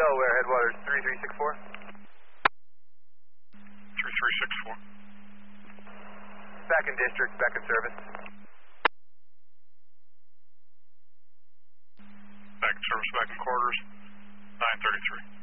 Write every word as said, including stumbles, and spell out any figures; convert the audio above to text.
Delaware, headwaters three three six four. three three six four. Back in district, back in service. Back in service, back in quarters, nine thirty-three.